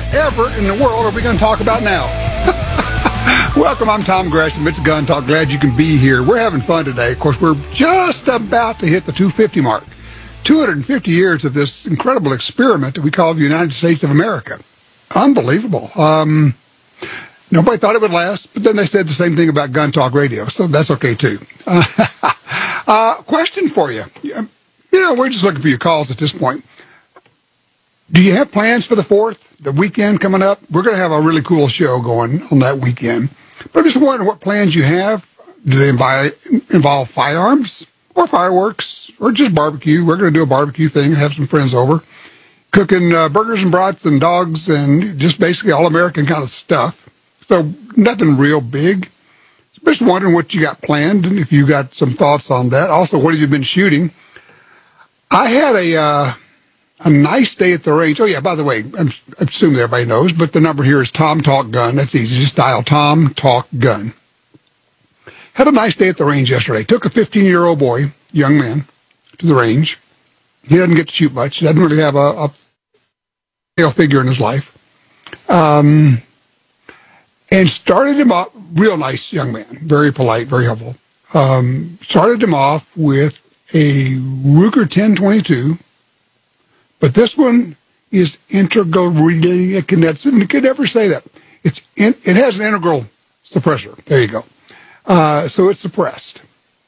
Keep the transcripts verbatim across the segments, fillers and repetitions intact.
ever in the world are we going to talk about now? Welcome, I'm Tom Gresham. It's Gun Talk. Glad you can be here. We're having fun today. Of course, we're just about to hit the two fifty mark. two hundred fifty years of this incredible experiment that we call the United States of America. Unbelievable. Um, nobody thought it would last, but then they said the same thing about Gun Talk Radio, so that's okay, too. Uh, uh, question for you. You know, we're just looking for your calls at this point. Do you have plans for the fourth, the weekend coming up? We're going to have a really cool show going on that weekend. But I'm just wondering what plans you have. Do they invi- involve firearms or fireworks or just barbecue? We're going to do a barbecue thing, have some friends over, cooking uh, burgers and brats and dogs and just basically all-American kind of stuff. So nothing real big. Just wondering what you got planned and if you got some thoughts on that. Also, what have you been shooting? I had a... Uh, A nice day at the range. Oh, yeah, by the way, I'm, I assume everybody knows, but the number here is Tom Talk Gun. That's easy. Just dial Tom Talk Gun. Had a nice day at the range yesterday. Took a fifteen-year-old boy, young man, to the range. He doesn't get to shoot much. He doesn't really have a, a male figure in his life. Um, and started him off, real nice young man, very polite, very helpful. Um, started him off with a Ruger ten twenty-two. But this one is integral. I can never say that. It's in, it has an integral suppressor. There you go. Uh, so it's suppressed.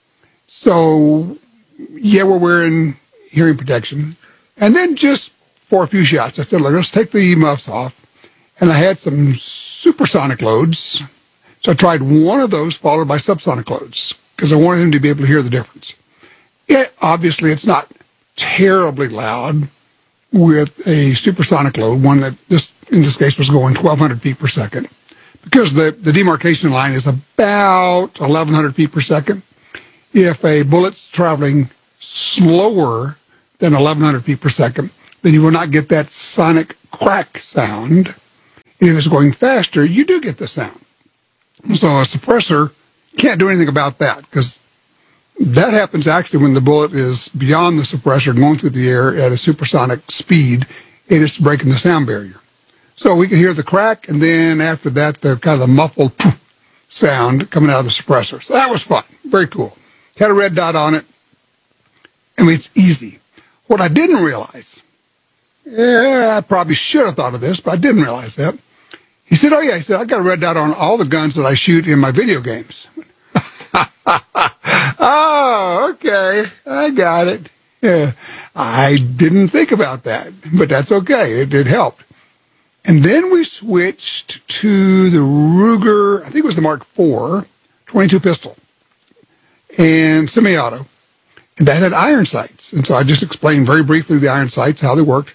So, yeah, we're wearing hearing protection. And then just for a few shots, I said, look, let's take the muffs off. And I had some supersonic loads. So I tried one of those followed by subsonic loads because I wanted him to be able to hear the difference. It, obviously, it's not terribly loud with a supersonic load, one that this in this case was going twelve hundred feet per second, because the, the demarcation line is about eleven hundred feet per second. If a bullet's traveling slower than eleven hundred feet per second, then you will not get that sonic crack sound. And if it's going faster, you do get the sound. So a suppressor can't do anything about that, because that happens actually when the bullet is beyond the suppressor, going through the air at a supersonic speed, and it's breaking the sound barrier. So we can hear the crack, and then after that, the kind of the muffled poof sound coming out of the suppressor. So that was fun. Very cool. Had a red dot on it. I mean, it's easy. What I didn't realize, yeah, I probably should have thought of this, but I didn't realize that. He said, oh, yeah, he said, I got a red dot on all the guns that I shoot in my video games. Oh, okay. I got it. Yeah. I didn't think about that, but that's okay. It, it helped. And then we switched to the Ruger, I think it was the Mark four, twenty-two pistol, and semi-auto. And that had iron sights. And so I just explained very briefly the iron sights, how they worked.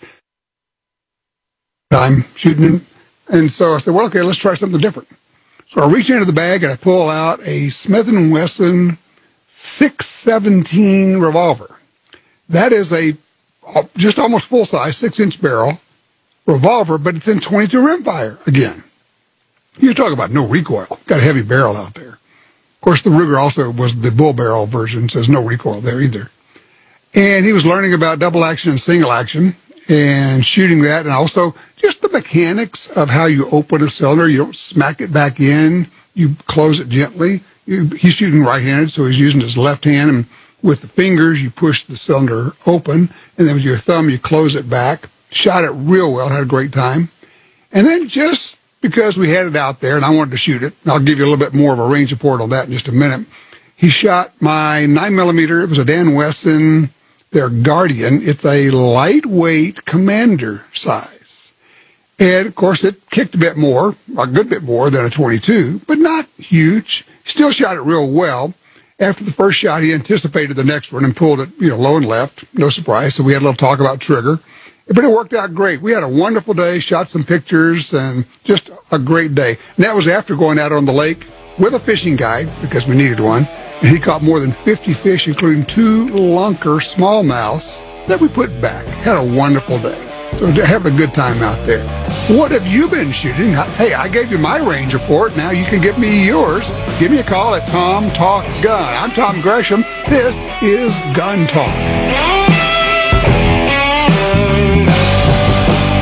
I'm shooting them. And so I said, well, okay, let's try something different. So I reach into the bag and I pull out a Smith and Wesson six seventeen revolver. That is a just almost full-size, six-inch barrel revolver, but it's in twenty-two rimfire again. You talk about no recoil. Got a heavy barrel out there. Of course, the Ruger also was the bull barrel version, so there's no recoil there either. And he was learning about double action and single action and shooting that, and also just the mechanics of how you open a cylinder. You don't smack it back in. You close it gently. You, he's shooting right-handed, so he's using his left hand, and with the fingers, you push the cylinder open, and then with your thumb, you close it back. Shot it real well, had a great time. And then just because we had it out there, and I wanted to shoot it, and I'll give you a little bit more of a range report on that in just a minute, he shot my nine millimeter. It was a Dan Wesson, their Guardian. It's a lightweight commander size. And, of course, it kicked a bit more, a good bit more than a twenty-two, but not huge. Still shot it real well. After the first shot, he anticipated the next one and pulled it, you know, low and left. No surprise. So we had a little talk about trigger. But it worked out great. We had a wonderful day, shot some pictures, and just a great day. And that was after going out on the lake with a fishing guide, because we needed one. And he caught more than fifty fish, including two lunker smallmouths that we put back. Had a wonderful day. So having a good time out there. What have you been shooting? Hey, I gave you my range report. Now you can give me yours. Give me a call at Tom Talk Gun. I'm Tom Gresham. This is Gun Talk.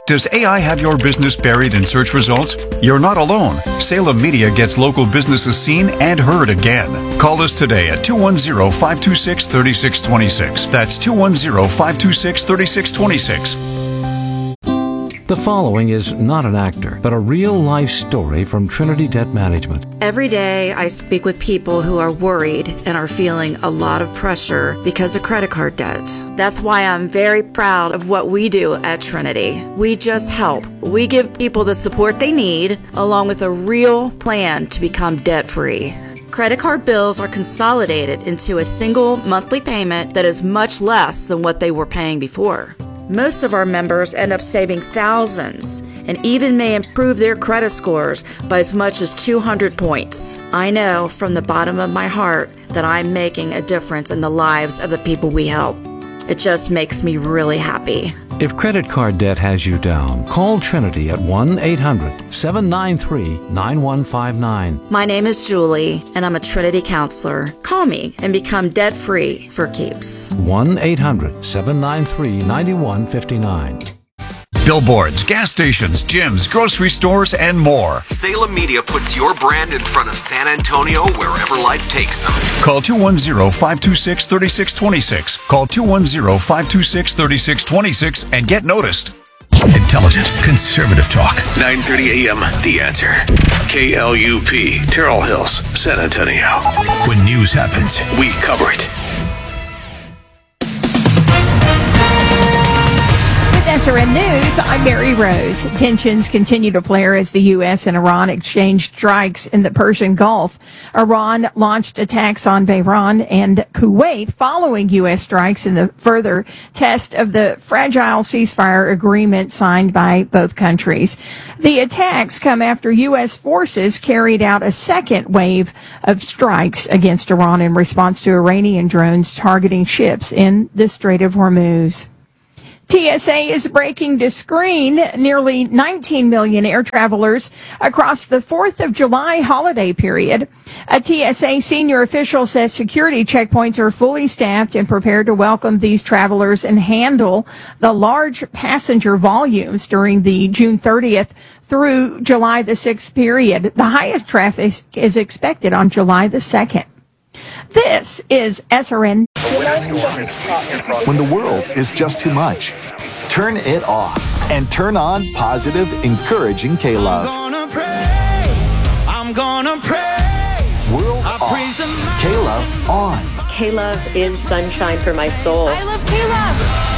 Does A I have your business buried in search results? You're not alone. Salem Media gets local businesses seen and heard again. Call us today at two one zero, five two six, three six two six. That's two one zero, five two six, three six two six. The following is not an actor, but a real-life story from Trinity Debt Management. Every day I speak with people who are worried and are feeling a lot of pressure because of credit card debt. That's why I'm very proud of what we do at Trinity. We just help. We give people the support they need, along with a real plan to become debt-free. Credit card bills are consolidated into a single monthly payment that is much less than what they were paying before. Most of our members end up saving thousands and even may improve their credit scores by as much as two hundred points. I know from the bottom of my heart that I'm making a difference in the lives of the people we help. It just makes me really happy. If credit card debt has you down, call Trinity at one eight hundred, seven nine three, nine one five nine. My name is Julie, and I'm a Trinity counselor. Call me and become debt-free for keeps. one eight hundred, seven nine three, nine one five nine. Billboards, gas stations, gyms, grocery stores, and more. Salem Media puts your brand in front of San Antonio wherever life takes them. Call two one zero, five two six, three six two six. Call two one zero, five two six, three six two six and get noticed. Intelligent, conservative talk. nine thirty a.m. The Answer. K L U P, Terrell Hills, San Antonio. When news happens, we cover it. S R N News, I'm Mary Rose. Tensions continue to flare as the U S and Iran exchange strikes in the Persian Gulf. Iran launched attacks on Bahrain and Kuwait following U S strikes in the further test of the fragile ceasefire agreement signed by both countries. The attacks come after U S forces carried out a second wave of strikes against Iran in response to Iranian drones targeting ships in the Strait of Hormuz. T S A is breaking to screen nearly nineteen million air travelers across the fourth of July holiday period. A T S A senior official says security checkpoints are fully staffed and prepared to welcome these travelers and handle the large passenger volumes during the June thirtieth through July the sixth period. The highest traffic is expected on July the second. This is S R N. When the world is just too much, turn it off and turn on positive, encouraging K-Love. I'm gonna praise, I'm gonna praise. World I off, praise the K-Love on. K-Love is sunshine for my soul. I love K-Love.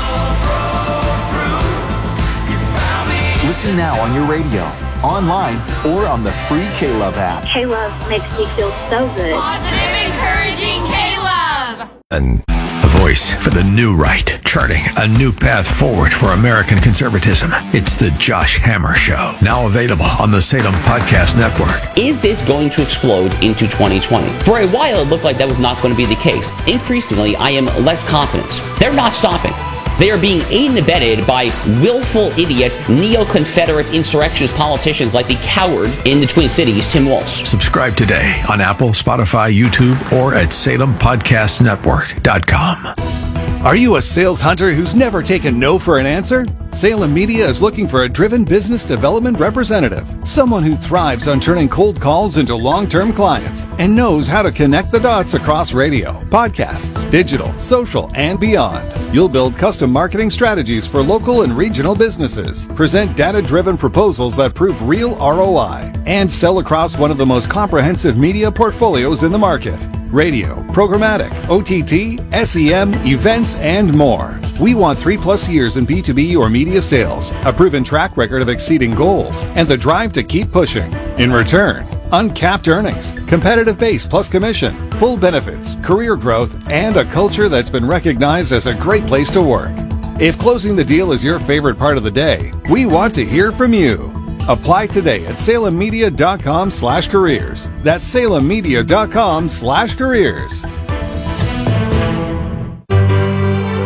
Listen now on your radio, online, or on the free K-Love app. K-Love makes me feel so good. Positive, encouraging K-Love. And a voice for the new right, charting a new path forward for American conservatism. It's the Josh Hammer Show, now available on the Salem Podcast Network. Is this going to explode into twenty twenty? For a while, it looked like that was not going to be the case. Increasingly, I am less confident. They're not stopping. They are being aided and abetted by willful idiot, neo-Confederate insurrectionist politicians like the coward in the Twin Cities, Tim Walz. Subscribe today on Apple, Spotify, YouTube, or at salem podcast network dot com. Are you a sales hunter who's never taken no for an answer? Salem Media is looking for a driven business development representative, someone who thrives on turning cold calls into long-term clients and knows how to connect the dots across radio, podcasts, digital, social, and beyond. You'll build custom marketing strategies for local and regional businesses, present data-driven proposals that prove real R O I, and sell across one of the most comprehensive media portfolios in the market. Radio, programmatic, O T T, S E M, events, and more. We want three plus years in B two B or media sales, a proven track record of exceeding goals, and the drive to keep pushing. In return, uncapped earnings, competitive base plus commission, full benefits, career growth, and a culture that's been recognized as a great place to work. If closing the deal is your favorite part of the day, we want to hear from you. Apply today at salem media dot com slash careers. That's salem media dot com slash careers.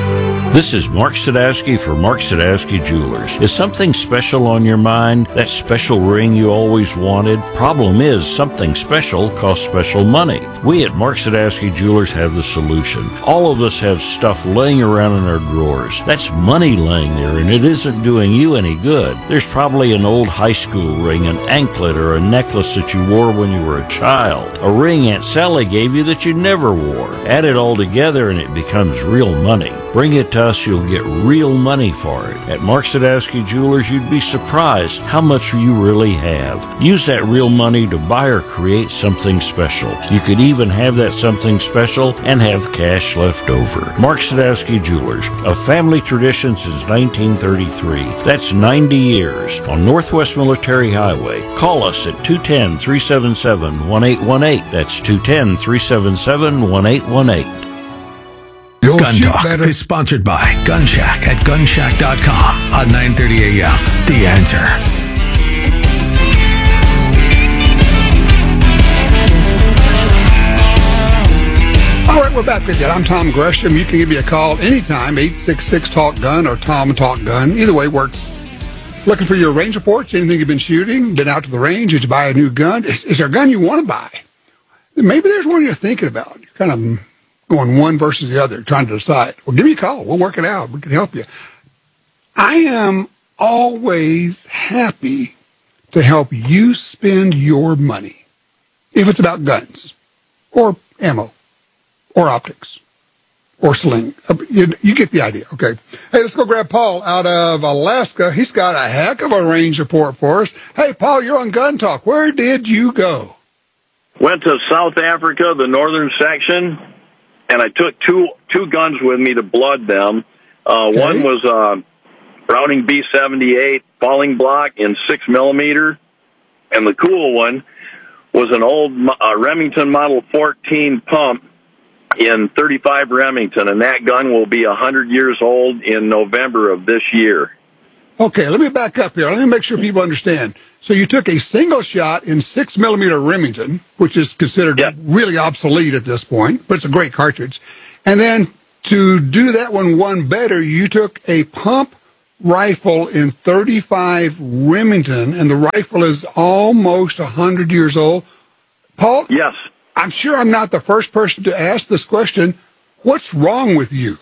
This is Mark Sadowski for Mark Sadowski Jewelers. Is something special on your mind? That special ring you always wanted? Problem is, something special costs special money. We at Mark Sadowski Jewelers have the solution. All of us have stuff laying around in our drawers. That's money laying there, and it isn't doing you any good. There's probably an old high school ring, an anklet, or a necklace that you wore when you were a child. A ring Aunt Sally gave you that you never wore. Add it all together and it becomes real money. Bring it to us, you'll get real money for it. At Mark Sadowski Jewelers, you'd be surprised how much you really have. Use that real money to buy or create something special. You could even have that something special and have cash left over. Mark Sadowski Jewelers, a family tradition since nineteen thirty-three. That's ninety years on Northwest Military Highway. Call us at two one zero, three seven seven, one eight one eight. That's two one zero, three seven seven, one eight one eight. Gun Talk is sponsored by Gun Shack at gun shack dot com on nine thirty a.m. The Answer. All right, we're back with you. I'm Tom Gresham. You can give me a call anytime, eight six six, talk gun or Tom Talk Gun. Either way works. Looking for your range reports, anything you've been shooting, been out to the range, did you buy a new gun? Is, is there a gun you want to buy? Maybe there's one you're thinking about. You're kind of going one versus the other, trying to decide. Well, give me a call. We'll work it out. We can help you. I am always happy to help you spend your money. If it's about guns or ammo or optics or sling. You, you get the idea. Okay. Hey, let's go grab Paul out of Alaska. He's got a heck of a range report for us. Hey, Paul, you're on Gun Talk. Where did you go? Went to South Africa, the northern section. And I took two two guns with me to blood them. Uh, okay. One was a Browning B seventy-eight falling block in six millimeter, and the cool one was an old uh, Remington Model fourteen pump in thirty-five Remington, and that gun will be one hundred years old in November of this year. Okay, let me back up here. Let me make sure people understand. So you took a single shot in six millimeter Remington, which is considered yep. really obsolete at this point, but it's a great cartridge. And then to do that one one better, you took a pump rifle in thirty-five Remington, and the rifle is almost one hundred years old. Paul? Yes. I'm sure I'm not the first person to ask this question. What's wrong with you?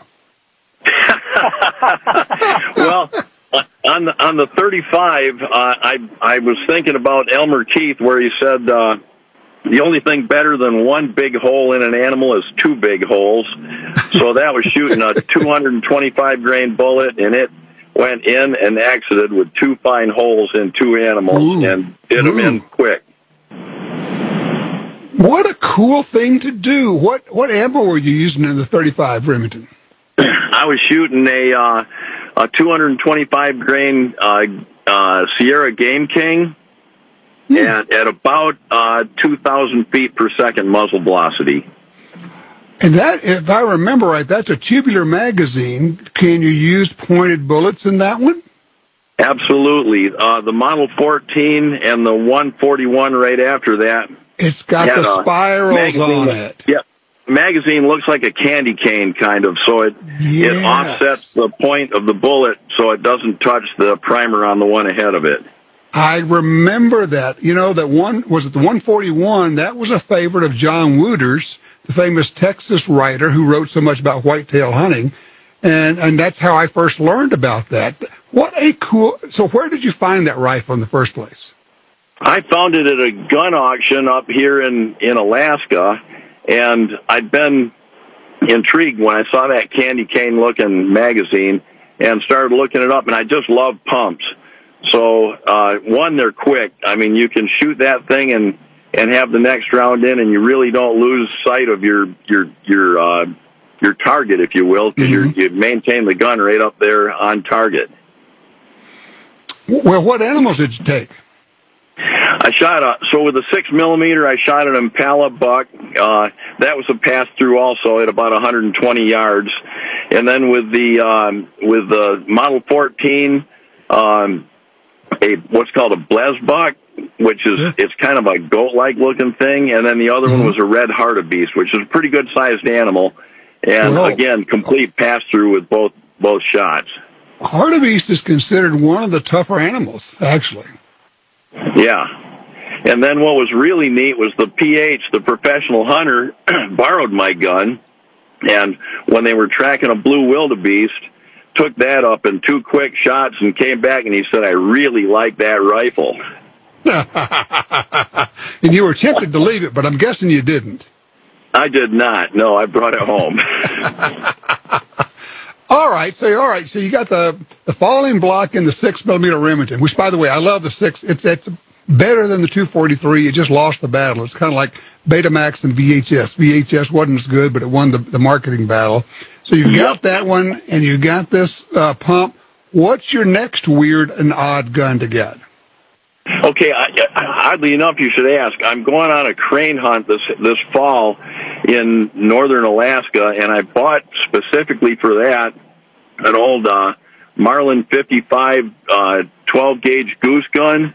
Well, on the on the thirty-five, uh, I I was thinking about Elmer Keith, where he said uh, the only thing better than one big hole in an animal is two big holes. So that was shooting a two hundred twenty-five grain bullet, and it went in and exited with two fine holes in two animals. Ooh. And did them in quick. What a cool thing to do! What what ammo were you using in the thirty-five Remington? I was shooting a. Uh, A two hundred twenty-five grain uh, uh, Sierra Game King, mm. and at about uh, two thousand feet per second muzzle velocity. And that, if I remember right, that's a tubular magazine. Can you use pointed bullets in that one? Absolutely. Uh, the Model fourteen and the one forty-one right after that. It's got the spirals on it. Yep. Magazine looks like a candy cane, kind of, so it yes. it offsets the point of the bullet so it doesn't touch the primer on the one ahead of it. I remember that. You know, that one, was it the one forty-one? That was a favorite of John Wooters, the famous Texas writer who wrote so much about whitetail hunting, and, and that's how I first learned about that. What a cool... So where did you find that rifle in the first place? I found it at a gun auction up here in, in Alaska. And I'd been intrigued when I saw that candy cane-looking magazine and started looking it up, and I just love pumps. So, uh, one, they're quick. I mean, you can shoot that thing and, and have the next round in, and you really don't lose sight of your your your uh, your target, if you will, because mm-hmm. you maintain the gun right up there on target. Well, what animals did you take? I shot a, so with a six millimeter, I shot an Impala buck. Uh, that was a pass through also at about one hundred twenty yards. And then with the, um, with the Model fourteen, um, a, what's called a Blez buck, which is, yeah. it's kind of a goat-like looking thing. And then the other mm-hmm. one was a red hartebeest, which is a pretty good sized animal. And Whoa. again, complete pass through with both, both shots. Hartebeest is considered one of the tougher animals, actually. Yeah. And then what was really neat was the P H, the professional hunter, borrowed my gun, and when they were tracking a blue wildebeest, took that up in two quick shots and came back and he said, I really like that rifle. And you were tempted to leave it, but I'm guessing you didn't. I did not. No, I brought it home. All right, so all right, so you got the, the falling block in the six millimeter Remington, which, by the way, I love the six. It's it's better than the two forty-three. It just lost the battle. It's kind of like Betamax and V H S. V H S wasn't as good, but it won the, the marketing battle. So you got yep. that one, and you got this uh, pump. What's your next weird and odd gun to get? Okay, I, oddly enough, you should ask. I'm going on a crane hunt this this fall in northern Alaska, and I bought specifically for that an old uh, Marlin fifty-five uh, twelve gauge goose gun.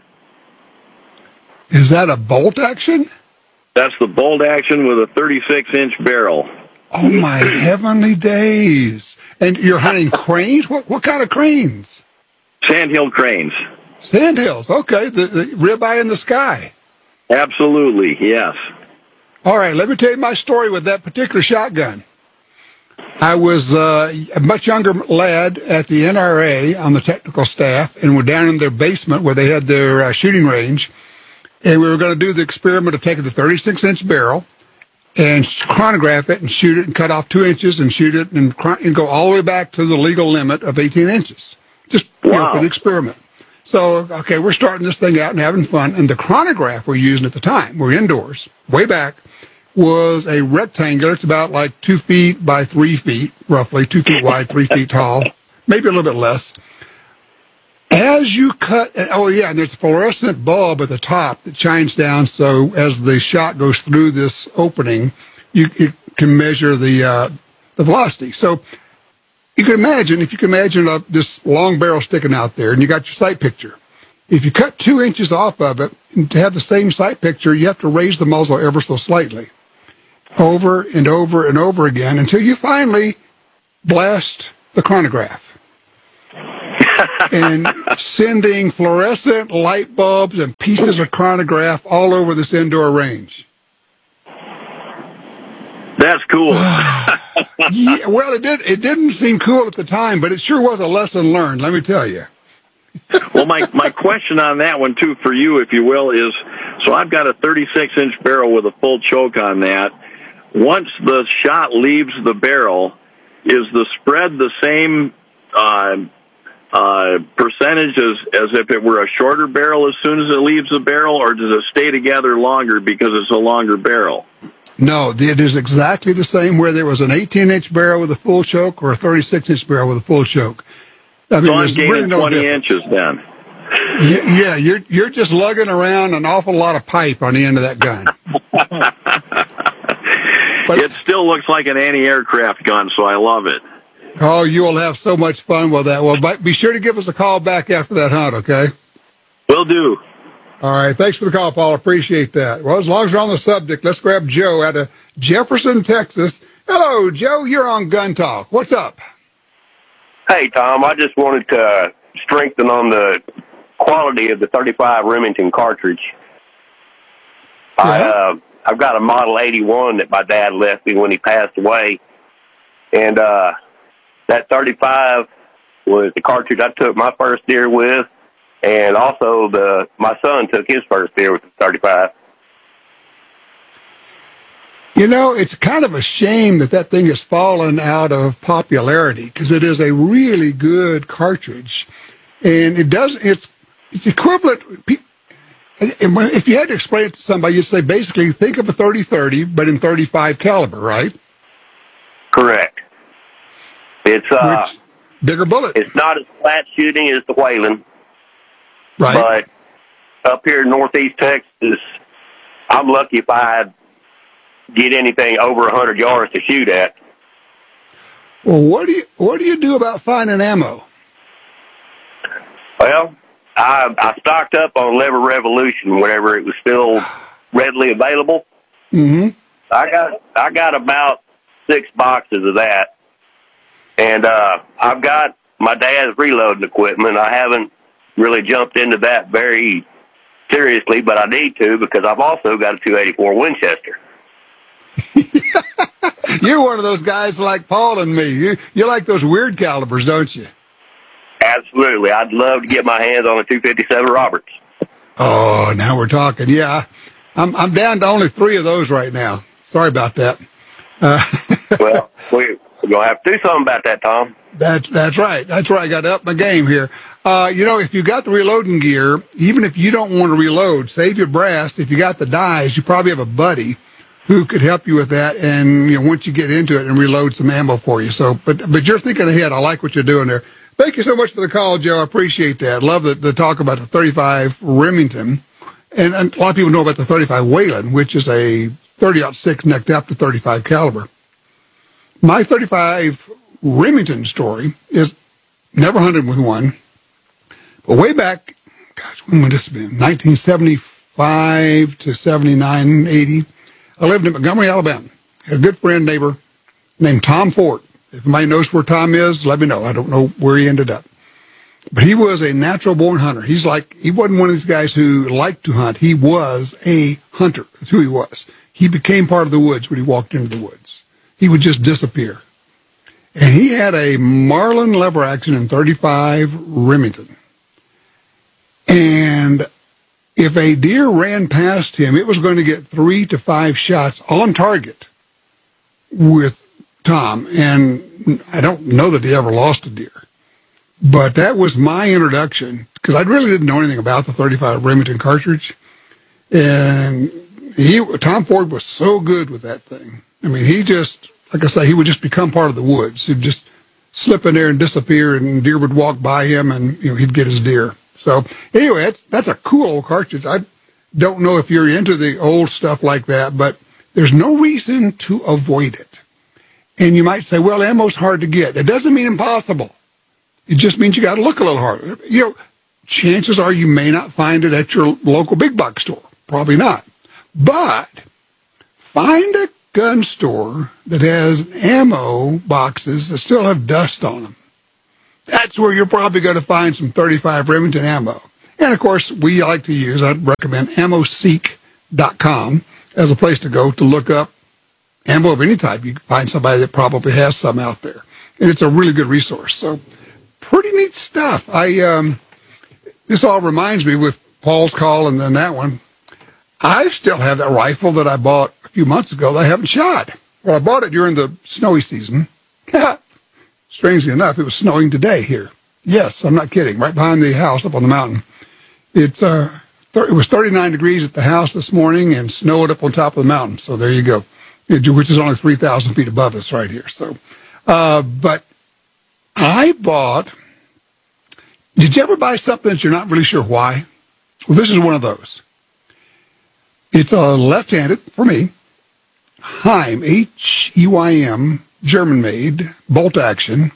Is that a bolt action? That's the bolt action with a thirty-six inch barrel. Oh, my heavenly days. And you're hunting cranes? What what kind of cranes? Sandhill cranes. Sandhills, okay. The, the ribeye in the sky. Absolutely, yes. All right, let me tell you my story with that particular shotgun. I was uh, a much younger lad at the N R A on the technical staff, and we're down in their basement where they had their uh, shooting range, and we were going to do the experiment of taking the thirty-six inch barrel and chronograph it and shoot it and cut off two inches and shoot it and, and go all the way back to the legal limit of eighteen inches. Just wow. you know, for the experiment. So, okay, we're starting this thing out and having fun, and the chronograph we're using at the time, we're indoors, way back, was a rectangular. It's about like two feet by three feet, roughly, two feet wide, three feet tall, maybe a little bit less. As you cut, oh yeah, and there's a fluorescent bulb at the top that shines down, so as the shot goes through this opening, you it can measure the uh, the velocity. So you can imagine, if you can imagine uh, this long barrel sticking out there, and you got your sight picture. If you cut two inches off of it, and to have the same sight picture, you have to raise the muzzle ever so slightly, over and over and over again, until you finally blast the chronograph. And sending fluorescent light bulbs and pieces of chronograph all over this indoor range. That's cool. Yeah, well, it did. It didn't seem cool at the time, but it sure was a lesson learned. Let me tell you. Well, my my question on that one too, for you, if you will, is so I've got a thirty-six inch barrel with a full choke on that. Once the shot leaves the barrel, is the spread the same uh, uh, percentage as as if it were a shorter barrel as soon as it leaves the barrel, or does it stay together longer because it's a longer barrel? No, it is exactly the same whether it was an eighteen inch barrel with a full choke or a thirty-six inch barrel with a full choke. I mean, so I'm gaining really no twenty difference. inches then. Yeah, yeah, you're you're just lugging around an awful lot of pipe on the end of that gun. But it still looks like an anti-aircraft gun, so I love it. Oh, you will have so much fun with that. Well, be sure to give us a call back after that hunt, okay? Will do. All right. Thanks for the call, Paul. Appreciate that. Well, as long as we're on the subject, let's grab Joe out of Jefferson, Texas. Hello, Joe. You're on Gun Talk. What's up? Hey, Tom. I just wanted to strengthen on the quality of the thirty-five Remington cartridge. Yeah. I, uh, I've got a Model eighty-one that my dad left me when he passed away. And uh, that thirty-five was the cartridge I took my first deer with. And also, the my son took his first deer with the thirty-five. You know, it's kind of a shame that that thing has fallen out of popularity because it is a really good cartridge, and it does. It's it's equivalent. If you had to explain it to somebody, you'd say basically think of a thirty thirty, but in thirty-five caliber, right? Correct. It's uh, Which, bigger bullet. It's not as flat shooting as the Whalen. Right. But up here in northeast Texas, I'm lucky if I get anything over one hundred yards to shoot at. Well, what do you what do you do about finding ammo? Well, I, I stocked up on Lever Revolution whenever it was still readily available. Mm-hmm. I got I got about six boxes of that. And uh, I've got my dad's reloading equipment. I haven't really jumped into that very seriously, but I need to because I've also got a two eighty-four Winchester. You're one of those guys like Paul and me. You, you like those weird calibers, don't you? Absolutely. I'd love to get my hands on a two fifty-seven Roberts. Oh, now we're talking. Yeah, I'm I'm down to only three of those right now. Sorry about that. Uh, well, we, we're going to have to do something about that, Tom. That's, that's right. That's right. I got to up my game here. Uh, you know, if you got the reloading gear, even if you don't want to reload, save your brass. If you got the dies, you probably have a buddy who could help you with that. And, you know, once you get into it and reload some ammo for you. So, but, but you're thinking ahead. I like what you're doing there. Thank you so much for the call, Joe. I appreciate that. Love the, the talk about the thirty-five Remington. And, and a lot of people know about the thirty-five Whelen, which is a thirty aught six necked up to thirty-five caliber. My thirty-five Remington story is never hunted with one. But way back, gosh, when would this have been? nineteen seventy-five to seventy-nine, eighty. I lived in Montgomery, Alabama. Had a good friend, neighbor named Tom Ford. If anybody knows where Tom is, let me know. I don't know where he ended up. But he was a natural-born hunter. He's like, he wasn't one of these guys who liked to hunt. He was a hunter. That's who he was. He became part of the woods when he walked into the woods. He would just disappear. And he had a Marlin lever action in thirty-five Remington. And if a deer ran past him, it was going to get three to five shots on target with Tom. And I don't know that he ever lost a deer. But that was my introduction, because I really didn't know anything about the thirty-five Remington cartridge. And he, Tom Ford was so good with that thing. I mean, he just, like I say, he would just become part of the woods. He'd just slip in there and disappear, and deer would walk by him, and you know he'd get his deer. So anyway, that's, that's a cool old cartridge. I don't know if you're into the old stuff like that, but there's no reason to avoid it. And you might say, well, ammo's hard to get. It doesn't mean impossible. It just means you got to look a little harder. You know, chances are you may not find it at your local big box store. Probably not. But find a gun store that has ammo boxes that still have dust on them. That's where you're probably going to find some thirty-five Remington ammo. And, of course, we like to use, I'd recommend ammo seek dot com as a place to go to look up ammo of any type. You can find somebody that probably has some out there. And it's a really good resource. So pretty neat stuff. I um, this all reminds me with Paul's call and then that one. I still have that rifle that I bought a few months ago that I haven't shot. Well, I bought it during the snowy season. Strangely enough, it was snowing today here. Yes, I'm not kidding. Right behind the house up on the mountain. It's uh, th- it was thirty-nine degrees at the house this morning and snowed up on top of the mountain. So there you go, it, which is only three thousand feet above us right here. So, uh, but I bought, did you ever buy something that you're not really sure why? Well, this is one of those. It's a left-handed, for me, Heim, H E Y M, German-made, bolt-action,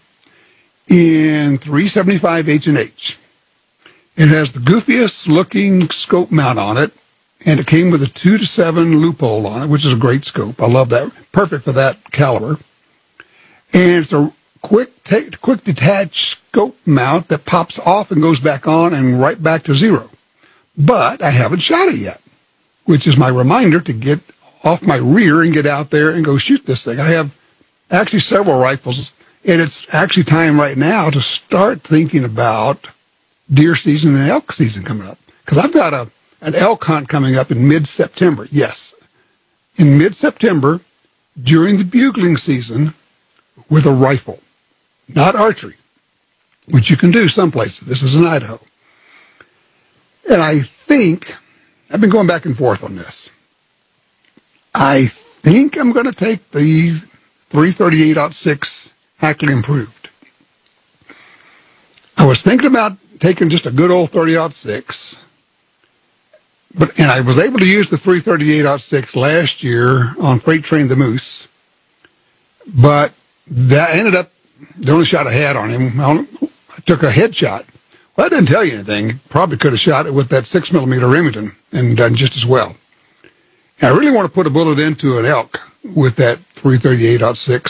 in three seventy-five H and H. It has the goofiest-looking scope mount on it, and it came with a two to seven loophole on it, which is a great scope. I love that. Perfect for that caliber. And it's a quick ta- quick detach scope mount that pops off and goes back on and right back to zero. But I haven't shot it yet, which is my reminder to get off my rear and get out there and go shoot this thing. I have actually several rifles, and it's actually time right now to start thinking about deer season and elk season coming up. Because I've got a an elk hunt coming up in mid-September. Yes, in mid-September, during the bugling season, with a rifle. Not archery, which you can do some places. This is in Idaho. And I think, I've been going back and forth on this. I think I'm going to take the three thirty-eight aught six Hackley Improved. I was thinking about taking just a good old thirty aught six, but and I was able to use the three thirty-eight aught six last year on Freight Train the Moose, but that ended up, the only shot I had on him, I took a headshot. Well, that didn't tell you anything. Probably could have shot it with that six millimeter Remington and done just as well. And I really want to put a bullet into an elk with that three thirty-eight aught six.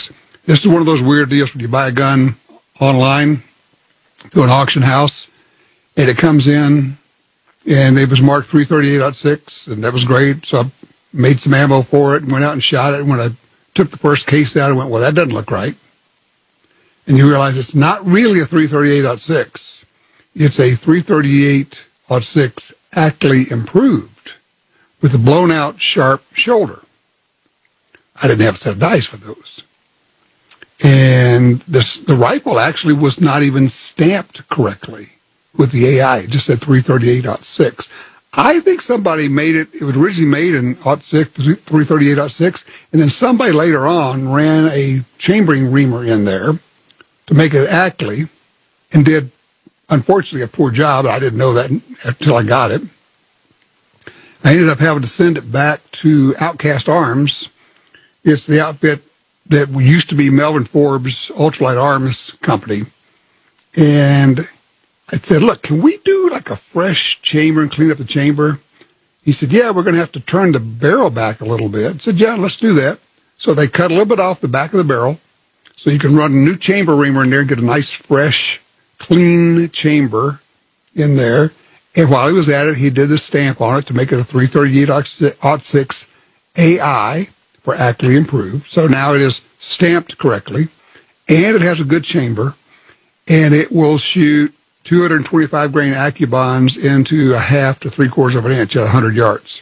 This is one of those weird deals when you buy a gun online through an auction house, and it comes in, and it was marked three thirty-eight oh six, and that was great. So I made some ammo for it and went out and shot it. And when I took the first case out, I went, well, that doesn't look right. And you realize it's not really a three thirty-eight oh six. It's a three thirty-eight oh six Ackley improved with a blown out sharp shoulder. I didn't have a set of dice for those. And this, the rifle actually was not even stamped correctly with the A I. It just said three thirty-eight oh six. I think somebody made it, it was originally made in oh six, three thirty-eight oh six, and then somebody later on ran a chambering reamer in there to make it Ackley, and did, unfortunately, a poor job. I didn't know that until I got it. I ended up having to send it back to Outcast Arms. It's the outfit that used to be Melvin Forbes Ultralight Arms Company. And I said, look, can we do like a fresh chamber and clean up the chamber? He said, yeah, we're going to have to turn the barrel back a little bit. I said, yeah, let's do that. So they cut a little bit off the back of the barrel so you can run a new chamber reamer in there and get a nice, fresh, clean chamber in there. And while he was at it, he did the stamp on it to make it a three thirty-eight oh six A I for Ackley Improved. So now it is stamped correctly, and it has a good chamber, and it will shoot two hundred twenty-five grain AccuBonds into a half to three quarters of an inch at one hundred yards.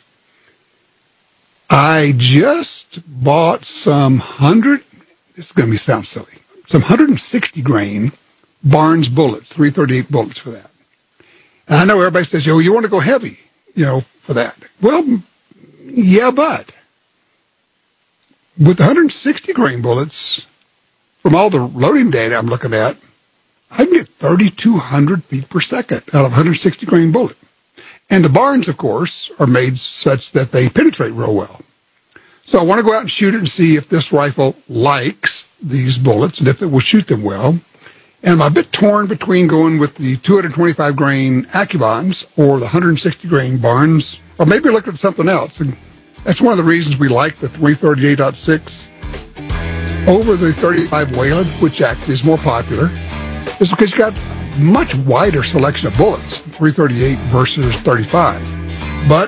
I just bought some hundred, this is going to be sound silly, some one hundred sixty grain Barnes bullets, three thirty-eight bullets for that. And I know everybody says, yo, you want to go heavy, you know, for that. Well, yeah, but with one hundred sixty grain bullets, from all the loading data I'm looking at, I can get thirty-two hundred feet per second out of a one hundred sixty grain bullet. And the Barnes, of course, are made such that they penetrate real well. So I want to go out and shoot it and see if this rifle likes these bullets and if it will shoot them well. And I'm a bit torn between going with the two hundred twenty-five grain AccuBonds or the one hundred sixty grain Barnes, or maybe look at something else. And that's one of the reasons we like the three thirty-eight oh six over the thirty-five Wayland, which actually is more popular, is because you got much wider selection of bullets, three thirty-eight versus thirty-five.